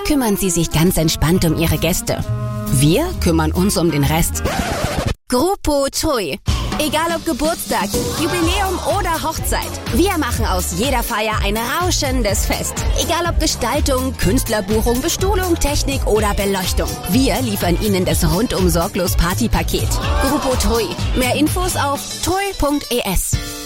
kümmern Sie sich ganz entspannt um Ihre Gäste. Wir kümmern uns um den Rest. Grupo TUI. Egal ob Geburtstag, Jubiläum oder Hochzeit, wir machen aus jeder Feier ein rauschendes Fest. Egal ob Gestaltung, Künstlerbuchung, Bestuhlung, Technik oder Beleuchtung. Wir liefern Ihnen das rundum sorglos Partypaket. Grupo TUI. Mehr Infos auf tui.es.